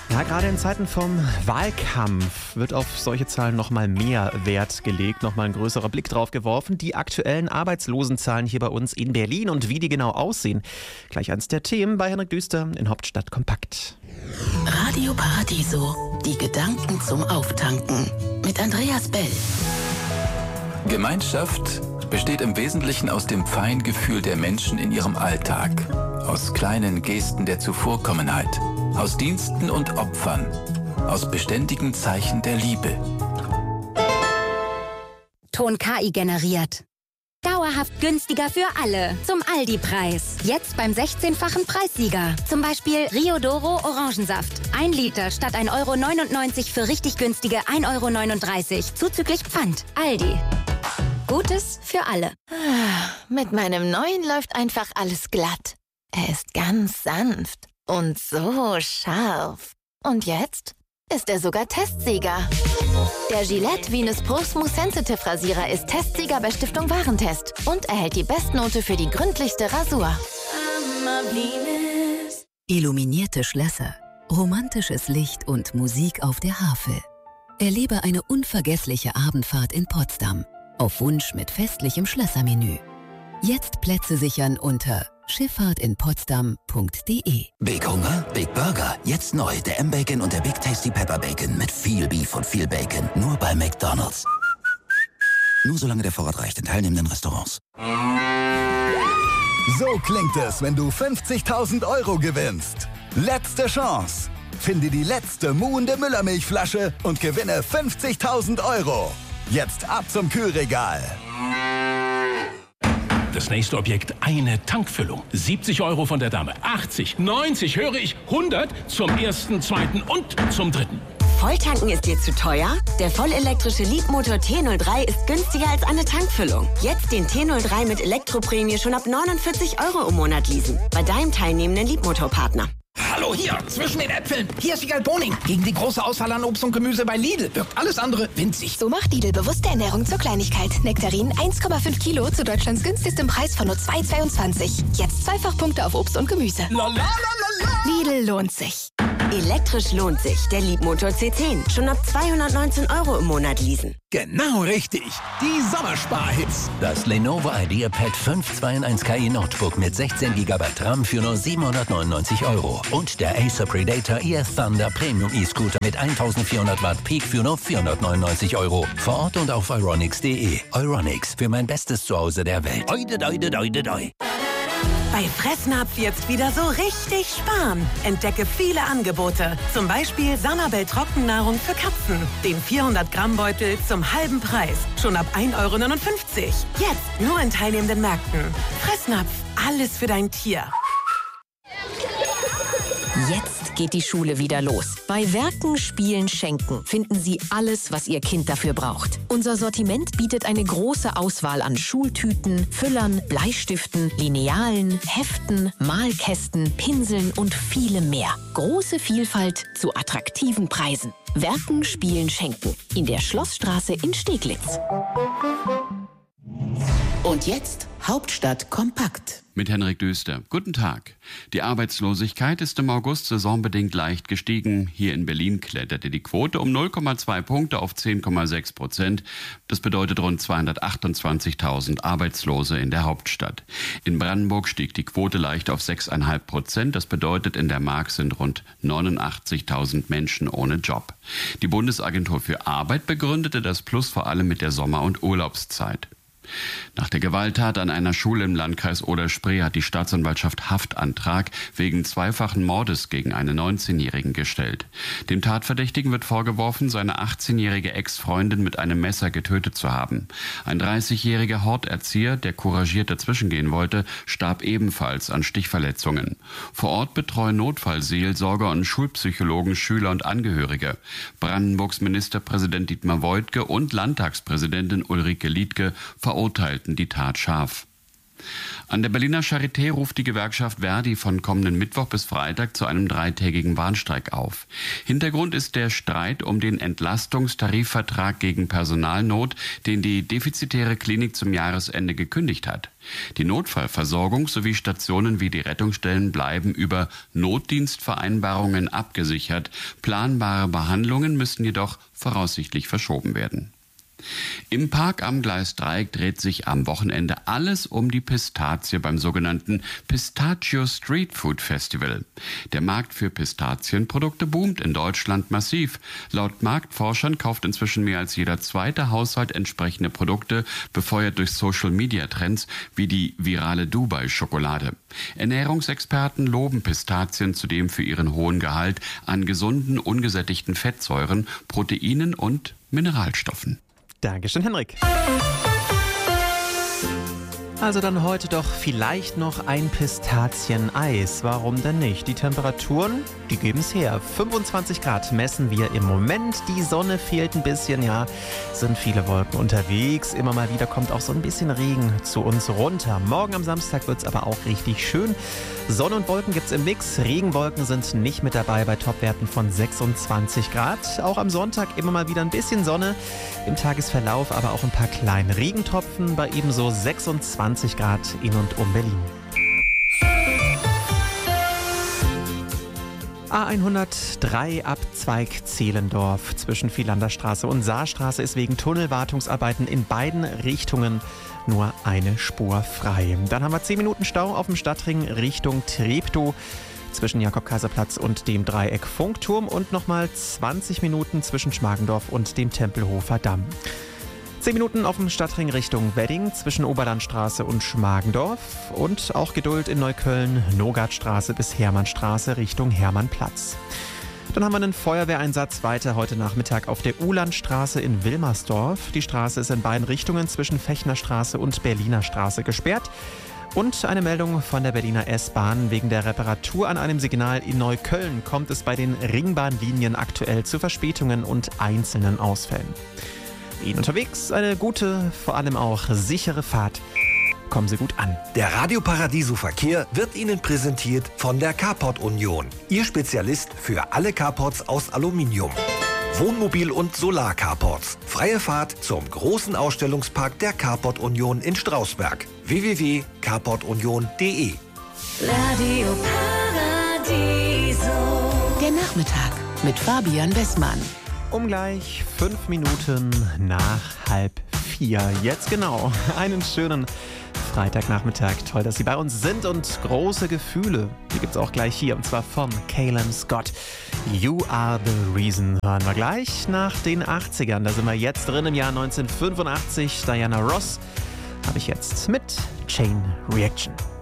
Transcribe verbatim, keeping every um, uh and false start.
Ja, gerade in Zeiten vom Wahlkampf wird auf solche Zahlen noch mal mehr Wert gelegt, noch mal ein größerer Blick drauf geworfen. Die aktuellen Arbeitslosenzahlen hier bei uns in Berlin und wie die genau aussehen. Gleich eins der Themen bei Henrik Düster in Hauptstadt kompakt. Radio Paradiso, die Gedanken zum Auftanken mit Andreas Bell. Gemeinschaft besteht im Wesentlichen aus dem Feingefühl der Menschen in ihrem Alltag, aus kleinen Gesten der Zuvorkommenheit, aus Diensten und Opfern, aus beständigen Zeichen der Liebe. Ton K I generiert. Dauerhaft günstiger für alle. Zum Aldi-Preis. Jetzt beim sechzehnfachen Preissieger. Zum Beispiel Rio Doro Orangensaft. Ein Liter statt ein Euro neunundneunzig für richtig günstige ein Euro neununddreißig. Zuzüglich Pfand. Aldi. Gutes für alle. Mit meinem neuen läuft einfach alles glatt. Er ist ganz sanft und so scharf. Und jetzt ist er sogar Testsieger. Der Gillette Venus Pro Smooth Sensitive Rasierer ist Testsieger bei Stiftung Warentest und erhält die Bestnote für die gründlichste Rasur. Illuminierte Schlösser, romantisches Licht und Musik auf der Havel. Erlebe eine unvergessliche Abendfahrt in Potsdam. Auf Wunsch mit festlichem Schlössermenü. Jetzt Plätze sichern unter schifffahrt in potsdam punkt de. Big Hunger, Big Burger. Jetzt neu der M-Bacon und der Big Tasty Pepper Bacon mit viel Beef und viel Bacon. Nur bei McDonald's. Nur solange der Vorrat reicht in teilnehmenden Restaurants. So klingt es, wenn du fünfzigtausend Euro gewinnst. Letzte Chance. Finde die letzte muhende Müllermilchflasche und gewinne fünfzigtausend Euro. Jetzt ab zum Kühlregal. Das nächste Objekt, eine Tankfüllung. siebzig Euro von der Dame. achtzig, neunzig, höre ich, hundert zum ersten, zweiten und zum dritten. Volltanken ist dir zu teuer? Der vollelektrische Leapmotor T null drei ist günstiger als eine Tankfüllung. Jetzt den T null drei mit Elektroprämie schon ab neunundvierzig Euro im Monat leasen. Bei deinem teilnehmenden Leapmotor-Partner. Hallo hier, zwischen den Äpfeln. Hier ist Wiegald Boning. Gegen die große Auswahl an Obst und Gemüse bei Lidl wirkt alles andere winzig. So macht Lidl bewusste Ernährung zur Kleinigkeit. Nektarin eins Komma fünf Kilo zu Deutschlands günstigstem Preis von nur zwei Euro zweiundzwanzig. Jetzt Zweifachpunkte auf Obst und Gemüse. Lalalala. Lidl lohnt sich. Elektrisch lohnt sich. Der Leapmotor C zehn. Schon ab zweihundertneunzehn Euro im Monat leasen. Genau richtig. Die Sommersparhits. Das Lenovo IdeaPad fünf zwei in eins K I Notebook mit sechzehn Gigabyte RAM für nur siebenhundertneunundneunzig Euro. Und der Acer Predator E F Thunder Premium E-Scooter mit eintausendvierhundert Watt Peak für nur vierhundertneunundneunzig Euro. Vor Ort und auf euronics punkt de. Euronics, für mein bestes Zuhause der Welt. Oide, oide, oide, oide. Bei Fressnapf jetzt wieder so richtig sparen. Entdecke viele Angebote. Zum Beispiel Sanabel Trockennahrung für Katzen. Den vierhundert Gramm Beutel zum halben Preis. Schon ab ein Euro neunundfünfzig. Jetzt nur in teilnehmenden Märkten. Fressnapf, alles für dein Tier. Jetzt geht die Schule wieder los. Bei Werken, Spielen, Schenken finden Sie alles, was Ihr Kind dafür braucht. Unser Sortiment bietet eine große Auswahl an Schultüten, Füllern, Bleistiften, Linealen, Heften, Malkästen, Pinseln und vielem mehr. Große Vielfalt zu attraktiven Preisen. Werken, Spielen, Schenken. In der Schlossstraße in Steglitz. Und jetzt Hauptstadt kompakt. Mit Henrik Düster. Guten Tag. Die Arbeitslosigkeit ist im August saisonbedingt leicht gestiegen. Hier in Berlin kletterte die Quote um null Komma zwei Punkte auf zehn Komma sechs Prozent. Das bedeutet rund zweihundertachtundzwanzigtausend Arbeitslose in der Hauptstadt. In Brandenburg stieg die Quote leicht auf sechs Komma fünf Prozent. Das bedeutet, in der Mark sind rund neunundachtzigtausend Menschen ohne Job. Die Bundesagentur für Arbeit begründete das Plus vor allem mit der Sommer- und Urlaubszeit. Nach der Gewalttat an einer Schule im Landkreis Oder-Spree hat die Staatsanwaltschaft Haftantrag wegen zweifachen Mordes gegen einen neunzehnjährigen gestellt. Dem Tatverdächtigen wird vorgeworfen, seine achtzehnjährige Ex-Freundin mit einem Messer getötet zu haben. Ein dreißigjähriger Horterzieher, der couragiert dazwischengehen wollte, starb ebenfalls an Stichverletzungen. Vor Ort betreuen Notfallseelsorger und Schulpsychologen Schüler und Angehörige. Brandenburgs Ministerpräsident Dietmar Woidke und Landtagspräsidentin Ulrike Liedtke verurteilten die Tat scharf. An der Berliner Charité ruft die Gewerkschaft Verdi von kommenden Mittwoch bis Freitag zu einem dreitägigen Warnstreik auf. Hintergrund ist der Streit um den Entlastungstarifvertrag gegen Personalnot, den die defizitäre Klinik zum Jahresende gekündigt hat. Die Notfallversorgung sowie Stationen wie die Rettungsstellen bleiben über Notdienstvereinbarungen abgesichert. Planbare Behandlungen müssen jedoch voraussichtlich verschoben werden. Im Park am Gleis Dreieck dreht sich am Wochenende alles um die Pistazie beim sogenannten Pistachio Street Food Festival. Der Markt für Pistazienprodukte boomt in Deutschland massiv. Laut Marktforschern kauft inzwischen mehr als jeder zweite Haushalt entsprechende Produkte, befeuert durch Social-Media-Trends wie die virale Dubai-Schokolade. Ernährungsexperten loben Pistazien zudem für ihren hohen Gehalt an gesunden, ungesättigten Fettsäuren, Proteinen und Mineralstoffen. Dankeschön, Henrik. Also dann heute doch vielleicht noch ein Pistazieneis. Warum denn nicht? Die Temperaturen, die geben es her. fünfundzwanzig Grad messen wir im Moment. Die Sonne fehlt ein bisschen, ja, sind viele Wolken unterwegs. Immer mal wieder kommt auch so ein bisschen Regen zu uns runter. Morgen am Samstag wird es aber auch richtig schön. Sonne und Wolken gibt es im Mix. Regenwolken sind nicht mit dabei bei Topwerten von sechsundzwanzig Grad. Auch am Sonntag immer mal wieder ein bisschen Sonne. Im Tagesverlauf aber auch ein paar kleine Regentropfen bei ebenso sechsundzwanzig Grad in und um Berlin. A hundertdrei Abzweig Zehlendorf zwischen Vierlanderstraße und Saarstraße ist wegen Tunnelwartungsarbeiten in beiden Richtungen nur eine Spur frei. Dann haben wir zehn Minuten Stau auf dem Stadtring Richtung Treptow zwischen Jakob-Kaiser-Platz und dem Dreieck Funkturm und nochmal zwanzig Minuten zwischen Schmargendorf und dem Tempelhofer Damm. zehn Minuten auf dem Stadtring Richtung Wedding zwischen Oberlandstraße und Schmargendorf und auch Geduld in Neukölln, Nogartstraße bis Hermannstraße Richtung Hermannplatz. Dann haben wir einen Feuerwehreinsatz weiter heute Nachmittag auf der Uhlandstraße in Wilmersdorf. Die Straße ist in beiden Richtungen zwischen Fechnerstraße und Berliner Straße gesperrt. Und eine Meldung von der Berliner S-Bahn. Wegen der Reparatur an einem Signal in Neukölln kommt es bei den Ringbahnlinien aktuell zu Verspätungen und einzelnen Ausfällen. Ihnen unterwegs eine gute, vor allem auch sichere Fahrt. Kommen Sie gut an. Der Radio Paradiso Verkehr wird Ihnen präsentiert von der Carport Union. Ihr Spezialist für alle Carports aus Aluminium. Wohnmobil- und Solar-Carports. Freie Fahrt zum großen Ausstellungspark der Carport Union in Strausberg. w w w punkt carport union punkt d e Radio Paradiso. Der Nachmittag mit Fabian Westmann. Um gleich fünf Minuten nach halb vier. Jetzt genau. Einen schönen Freitagnachmittag. Toll, dass Sie bei uns sind und große Gefühle. Die gibt es auch gleich hier und zwar von Calum Scott. You Are the Reason. Hören wir gleich nach den achtzigern. Da sind wir jetzt drin im Jahr neunzehnhundertfünfundachtzig. Diana Ross habe ich jetzt mit Chain Reaction.